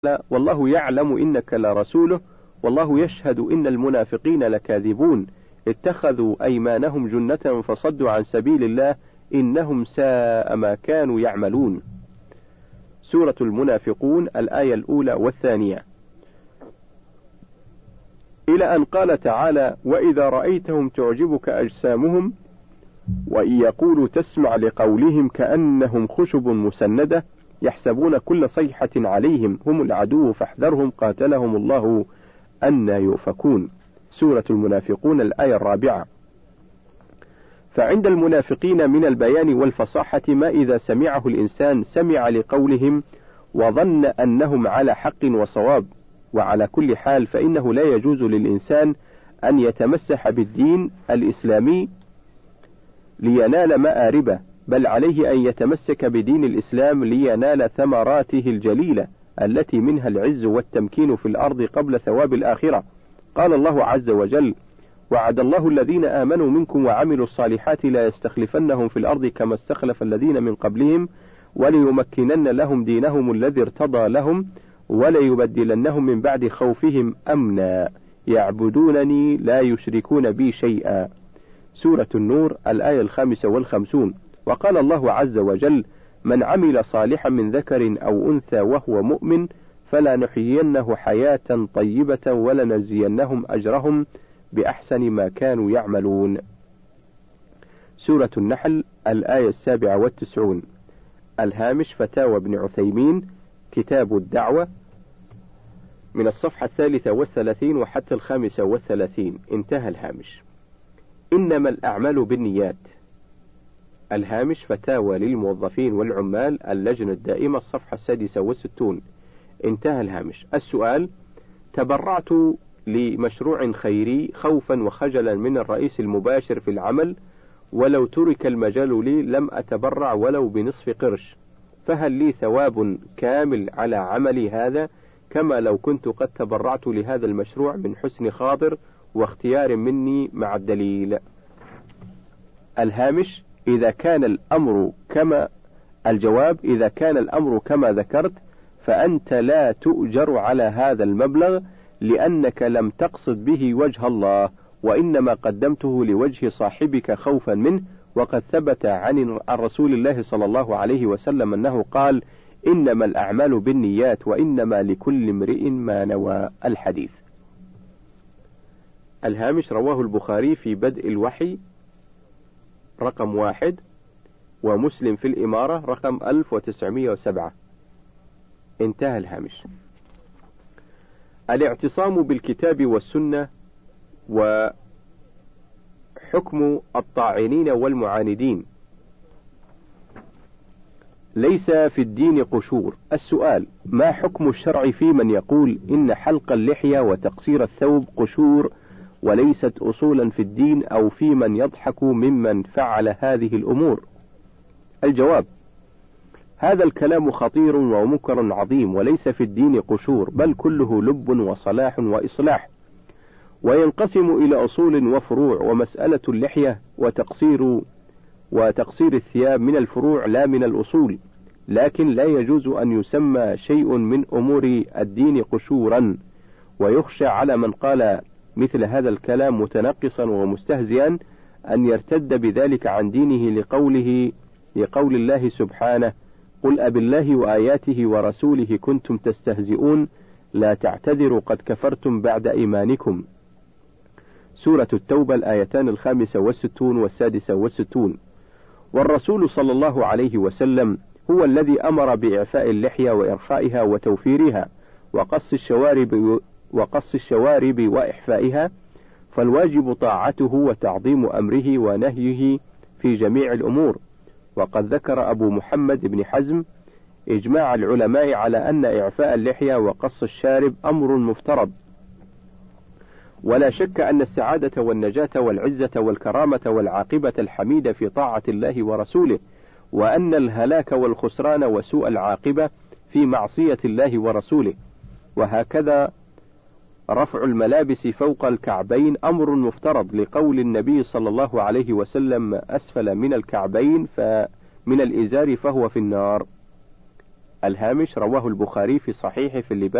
والله يعلم إنك لرسوله والله يشهد إن المنافقين لكاذبون اتخذوا أيمانهم جنة فصدوا عن سبيل الله إنهم ساء ما كانوا يعملون. سورة المنافقون الآية الأولى والثانية، إلى أن قال تعالى: وإذا رأيتهم تعجبك أجسامهم وإن يقولوا تسمع لقولهم كأنهم خشب مسندة يحسبون كل صيحة عليهم هم العدو فاحذرهم قاتلهم الله أنى يؤفكون. سورة المنافقون الآية الرابعة. فعند المنافقين من البيان والفصاحة ما إذا سمعه الإنسان سمع لقولهم وظن أنهم على حق وصواب، وعلى كل حال فإنه لا يجوز للإنسان أن يتمسح بالدين الإسلامي لينال مآربه، بل عليه أن يتمسك بدين الإسلام لينال ثمراته الجليلة التي منها العز والتمكين في الأرض قبل ثواب الآخرة. قال الله عز وجل: وعد الله الذين آمنوا منكم وعملوا الصالحات لا يستخلفنهم في الأرض كما استخلف الذين من قبلهم وليمكنن لهم دينهم الذي ارتضى لهم وليبدلنهم من بعد خوفهم أمنا يعبدونني لا يشركون بي شيئا. سورة النور الآية 55. وقال الله عز وجل: من عمل صالحا من ذكر أو أنثى وهو مؤمن فلنحيينه حياة طيبة ولنجزينهم أجرهم بأحسن ما كانوا يعملون. سورة النحل الآية 97. الهامش فتاوى ابن عثيمين كتاب الدعوة من الصفحة 33 وحتى 35. انتهى الهامش. إنما الأعمال بالنيات. الهامش فتاوى للموظفين والعمال اللجنة الدائمة الصفحة 66. انتهى الهامش. السؤال: تبرعت لمشروع خيري خوفا وخجلا من الرئيس المباشر في العمل، ولو ترك المجال لي لم أتبرع ولو بنصف قرش، فهل لي ثواب كامل على عملي هذا كما لو كنت قد تبرعت لهذا المشروع من حسن خاطر واختيار مني مع الدليل؟ الهامش: إذا كان الأمر كما ذكرت فأنت لا تؤجر على هذا المبلغ لأنك لم تقصد به وجه الله، وإنما قدمته لوجه صاحبك خوفا منه، وقد ثبت عن رسول الله صلى الله عليه وسلم أنه قال: إنما الأعمال بالنيات وإنما لكل امرئ ما نوى. الحديث. الهامش: رواه البخاري في بدء الوحي رقم 1 ومسلم في الإمارة رقم 1907. انتهى الهامش. الاعتصام بالكتاب والسنة وحكم الطاعنين والمعاندين. ليس في الدين قشور. السؤال: ما حكم الشرع في من يقول إن حلق اللحية وتقصير الثوب قشور وليست أصولا في الدين، أو في من يضحك ممن فعل هذه الأمور؟ الجواب: هذا الكلام خطير ومنكر عظيم، وليس في الدين قشور، بل كله لب وصلاح وإصلاح، وينقسم إلى أصول وفروع، ومسألة اللحية وتقصير الثياب من الفروع لا من الأصول، لكن لا يجوز أن يسمى شيء من أمور الدين قشورا، ويخشى على من قال مثل هذا الكلام متنقصا ومستهزئا أن يرتد بذلك عن دينه لقول الله سبحانه: قل أبالله وآياته ورسوله كنتم تستهزئون لا تعتذروا قد كفرتم بعد إيمانكم. سورة التوبة الآيتان 65 و66. والرسول صلى الله عليه وسلم هو الذي أمر بإعفاء اللحية وإرخائها وتوفيرها وقص الشوارب وإحفائها، فالواجب طاعته وتعظيم أمره ونهيه في جميع الأمور. وقد ذكر أبو محمد بن حزم إجماع العلماء على أن إعفاء اللحية وقص الشارب أمر مفترض، ولا شك أن السعادة والنجاة والعزة والكرامة والعاقبة الحميدة في طاعة الله ورسوله، وأن الهلاك والخسران وسوء العاقبة في معصية الله ورسوله. وهكذا رفع الملابس فوق الكعبين أمر مفترض، لقول النبي صلى الله عليه وسلم: أسفل من الكعبين فمن الإزار فهو في النار. الهامش: رواه البخاري في صحيحه في اللباس